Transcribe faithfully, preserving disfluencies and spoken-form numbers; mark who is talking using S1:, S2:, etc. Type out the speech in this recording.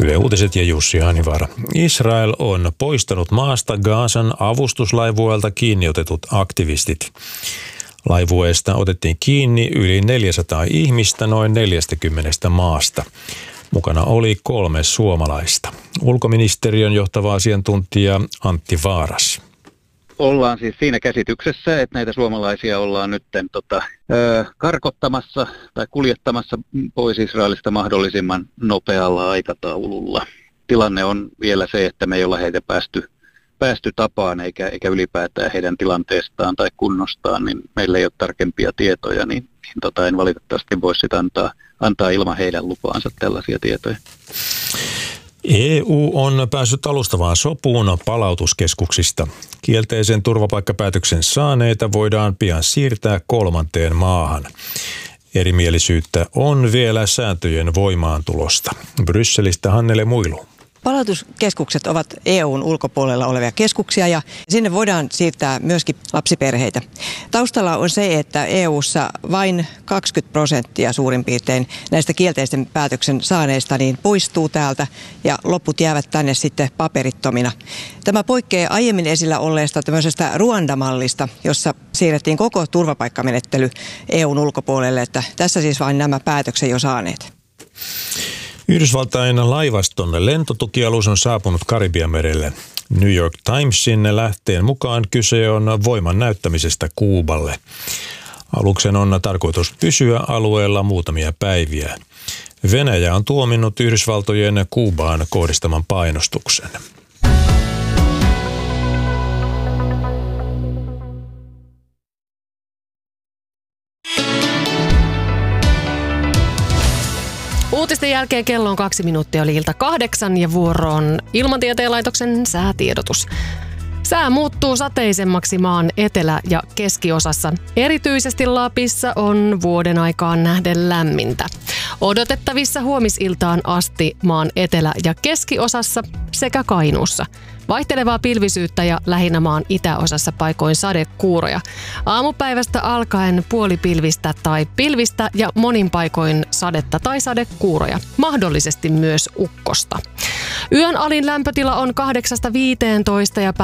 S1: Yle Uutiset ja Jussi Hanivaara. Israel on poistanut maasta Gazan avustuslaivueelta kiinni otetut aktivistit. Laivueesta otettiin kiinni yli neljäsataa ihmistä noin neljästäkymmenestä maasta. Mukana oli kolme suomalaista. Ulkoministeriön johtava asiantuntija Antti Vaaras.
S2: Ollaan siis siinä käsityksessä, että näitä suomalaisia ollaan nyt tota, ö, karkottamassa tai kuljettamassa pois Israelista mahdollisimman nopealla aikataululla. Tilanne on vielä se, että me ei olla heitä päästy, päästy tapaan eikä, eikä ylipäätään heidän tilanteestaan tai kunnostaan, niin meillä ei ole tarkempia tietoja, niin, niin tota, en valitettavasti voi sitä antaa, antaa ilman heidän lupaansa tällaisia tietoja.
S1: E U on päässyt alustavaan sopuun palautuskeskuksista. Kielteisen turvapaikkapäätöksen saaneita voidaan pian siirtää kolmanteen maahan. Erimielisyyttä on vielä sääntöjen voimaantulosta. Brysselistä Hannele Muilu.
S3: Palautuskeskukset ovat E U:n ulkopuolella olevia keskuksia ja sinne voidaan siirtää myöskin lapsiperheitä. Taustalla on se, että E U:ssa vain kaksikymmentä prosenttia suurin piirtein näistä kielteisen päätöksen saaneista niin poistuu täältä ja loput jäävät tänne sitten paperittomina. Tämä poikkeaa aiemmin esillä olleesta tämmöisestä Ruanda-mallista, jossa siirrettiin koko turvapaikkamenettely E U:n ulkopuolelle, että tässä siis vain nämä päätöksen jo saaneet.
S1: Yhdysvaltain laivaston lentotukialus on saapunut Karibianmerelle. New York Timesin lähteen mukaan kyse on voiman näyttämisestä Kuuballe. Aluksen on tarkoitus pysyä alueella muutamia päiviä. Venäjä on tuominnut Yhdysvaltojen Kuubaan kohdistaman painostuksen.
S4: Uutisten jälkeen kello on kaksi minuuttia oli ilta kahdeksan ja vuoroon Ilmatieteen laitoksen säätiedotus. Sää muuttuu sateisemmaksi maan etelä- ja keskiosassa. Erityisesti Lapissa on vuoden aikaan nähden lämmintä. Odotettavissa huomisiltaan asti maan etelä- ja keskiosassa sekä Kainuussa. Vaihtelevaa pilvisyyttä ja lähinnä maan itäosassa paikoin sadekuuroja. Aamupäivästä alkaen puolipilvistä tai pilvistä ja monin paikoin sadetta tai sadekuuroja. Mahdollisesti myös ukkosta. Yön alin lämpötila on kahdeksasta viiteentoista ja